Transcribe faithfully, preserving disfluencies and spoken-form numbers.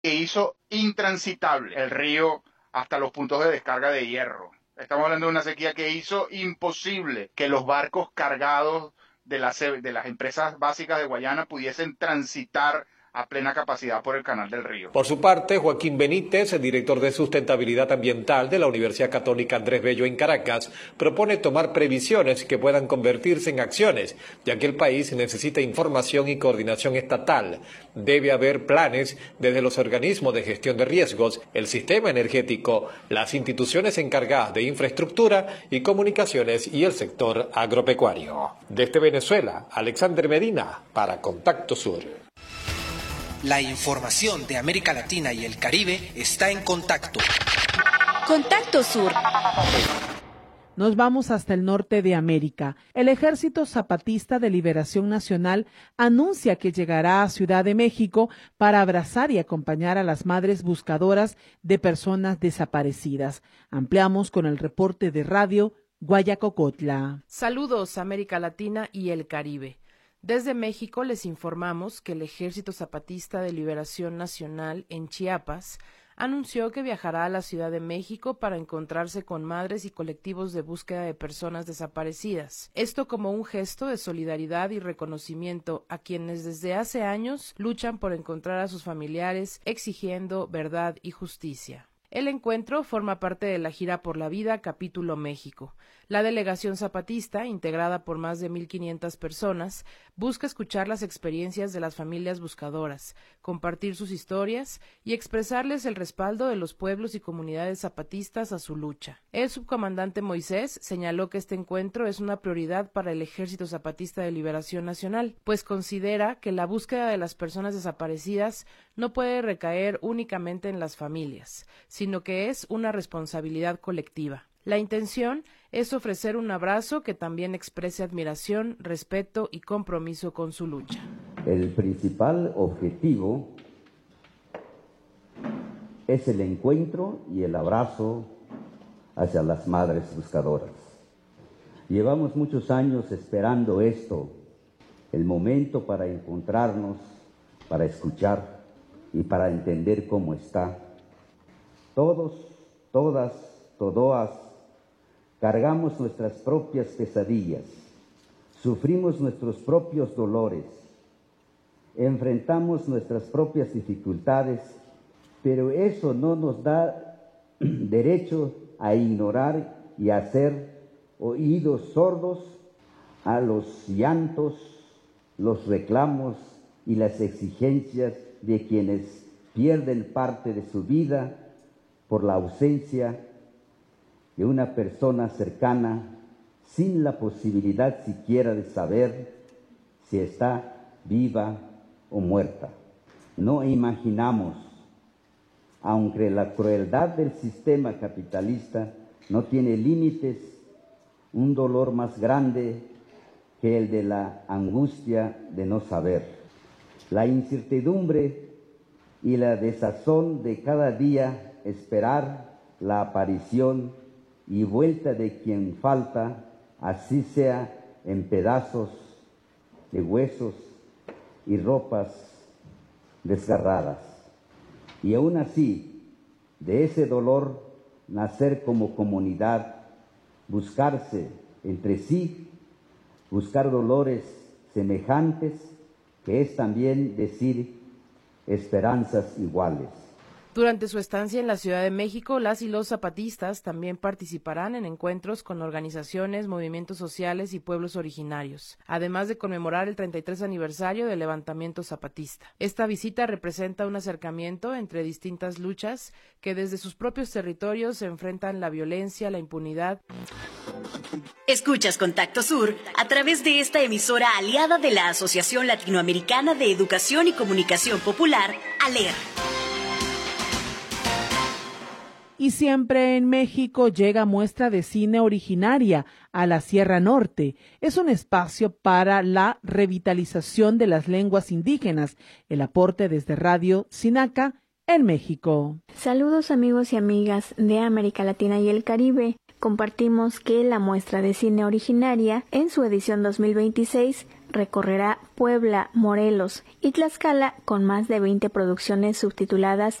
que hizo intransitable el río hasta los puntos de descarga de hierro. Estamos hablando de una sequía que hizo imposible que los barcos cargados de las, de las empresas básicas de Guayana pudiesen transitar a plena capacidad por el canal del río. Por su parte, Joaquín Benítez, el director de Sustentabilidad Ambiental de la Universidad Católica Andrés Bello en Caracas, propone tomar previsiones que puedan convertirse en acciones, ya que el país necesita información y coordinación estatal. Debe haber planes desde los organismos de gestión de riesgos, el sistema energético, las instituciones encargadas de infraestructura y comunicaciones y el sector agropecuario. Desde Venezuela, Alexander Medina, para Contacto Sur. La información de América Latina y el Caribe está en Contacto. Contacto Sur. Nos vamos hasta el norte de América. El Ejército Zapatista de Liberación Nacional anuncia que llegará a Ciudad de México para abrazar y acompañar a las madres buscadoras de personas desaparecidas. Ampliamos con el reporte de radio Guayacocotla. Saludos, América Latina y el Caribe. Desde México les informamos que el Ejército Zapatista de Liberación Nacional en Chiapas anunció que viajará a la Ciudad de México para encontrarse con madres y colectivos de búsqueda de personas desaparecidas. Esto como un gesto de solidaridad y reconocimiento a quienes desde hace años luchan por encontrar a sus familiares, exigiendo verdad y justicia. El encuentro forma parte de la gira por la vida Capítulo México. La delegación zapatista, integrada por más de mil quinientas personas, busca escuchar las experiencias de las familias buscadoras, compartir sus historias y expresarles el respaldo de los pueblos y comunidades zapatistas a su lucha. El subcomandante Moisés señaló que este encuentro es una prioridad para el Ejército Zapatista de Liberación Nacional, pues considera que la búsqueda de las personas desaparecidas no puede recaer únicamente en las familias, sino que es una responsabilidad colectiva. La intención es ofrecer un abrazo que también exprese admiración, respeto y compromiso con su lucha. El principal objetivo es el encuentro y el abrazo hacia las madres buscadoras. Llevamos muchos años esperando esto, el momento para encontrarnos, para escuchar y para entender cómo está. Todos, todas, todoas, cargamos nuestras propias pesadillas, sufrimos nuestros propios dolores, enfrentamos nuestras propias dificultades, pero eso no nos da derecho a ignorar y a hacer oídos sordos a los llantos, los reclamos y las exigencias de quienes pierden parte de su vida por la ausencia de una persona cercana, sin la posibilidad siquiera de saber si está viva o muerta. No imaginamos, aunque la crueldad del sistema capitalista no tiene límites, un dolor más grande que el de la angustia de no saber. La incertidumbre y la desazón de cada día esperar la aparición y vuelta de quien falta, así sea en pedazos de huesos y ropas desgarradas. Y aún así, de ese dolor nacer como comunidad, buscarse entre sí, buscar dolores semejantes, que es también decir esperanzas iguales. Durante su estancia en la Ciudad de México, las y los zapatistas también participarán en encuentros con organizaciones, movimientos sociales y pueblos originarios, además de conmemorar el treinta y tres aniversario del levantamiento zapatista. Esta visita representa un acercamiento entre distintas luchas que desde sus propios territorios se enfrentan la violencia, la impunidad. Escuchas Contacto Sur a través de esta emisora aliada de la Asociación Latinoamericana de Educación y Comunicación Popular, ALER. Y siempre en México llega muestra de cine originaria a la Sierra Norte. Es un espacio para la revitalización de las lenguas indígenas. El aporte desde Radio Sinaca en México. Saludos amigos y amigas de América Latina y el Caribe. Compartimos que la muestra de cine originaria en su edición dos mil veintiséis recorrerá Puebla, Morelos y Tlaxcala con más de veinte producciones subtituladas